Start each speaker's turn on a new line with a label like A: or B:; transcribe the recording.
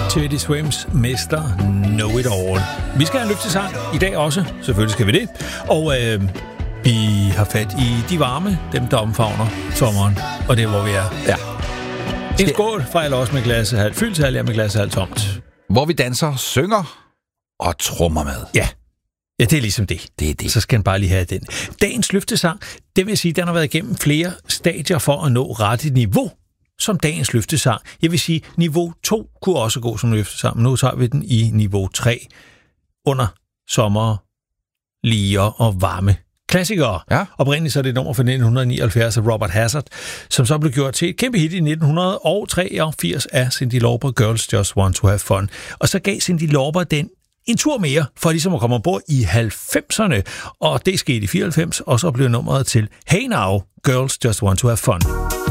A: Teddy Swims Mr. Know It All. Vi skal have en løftesang i dag også. Selvfølgelig skal vi det. Og vi har fat i de varme, dem der omfavner sommeren. Og det er, hvor vi er. Ja. En skål fra alle os med glasset halvt fyldt, til med glasset halvt tomt.
B: Hvor vi danser, synger og trommer med.
A: Ja. Ja, det er ligesom det.
B: Det er det.
A: Så skal den bare lige have den. Dagens løftesang, det vil sige, den har været igennem flere stadier for at nå rette niveau som dagens løftesang. Jeg vil sige, niveau 2 kunne også gå som løftesang, men nu tager vi den i niveau 3 under sommer, liger og varme klassikere.
B: Ja.
A: Oprindeligt så er det et nummer fra 1979 af Robert Hazard, som så blev gjort til et kæmpe hit i 1983 af Cyndi Lauper, Girls Just Want to Have Fun. Og så gav Cyndi Lauper den en tur mere, for ligesom at komme ombord i 90'erne, og det skete i 94, og så blev nummeret til Hey Now, Girls Just Want to Have Fun.